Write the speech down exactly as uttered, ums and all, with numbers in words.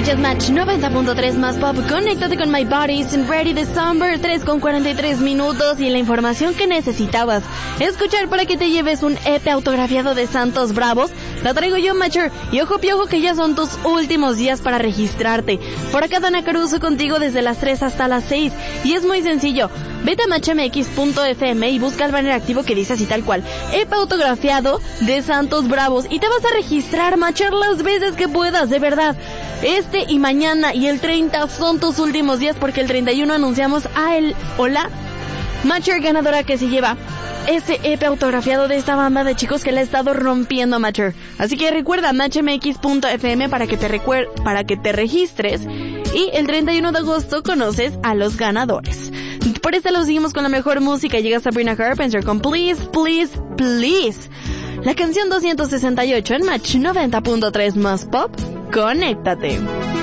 Escuchas Match noventa punto tres más pop. Conéctate con My Body's Ready December. tres con cuarenta y tres minutos y la información que necesitabas escuchar para que te lleves un E P autografiado de Santos Bravos la traigo yo, Matcher. Y ojo piojo que ya son tus últimos días para registrarte. Por acá Dana Caruso contigo desde las tres hasta las seis. Y es muy sencillo. Vete a match m x punto f m y busca el banner activo que dice así tal cual: E P autografiado de Santos Bravos. Y te vas a registrar, Matcher, las veces que puedas, de verdad. Este y mañana y el treinta son tus últimos días, porque el treinta y uno anunciamos a el Hola Matcher ganadora que se lleva ese E P autografiado de esta banda de chicos que le ha estado rompiendo, Matcher. Así que recuerda match m x punto f m para que te recuer- para que te registres y el treinta y uno de agosto conoces a los ganadores. Por este lo seguimos con la mejor música. Llega Sabrina Carpenter con Please, Please, Please. La canción doscientos sesenta y ocho en Match noventa punto tres más pop. Conéctate.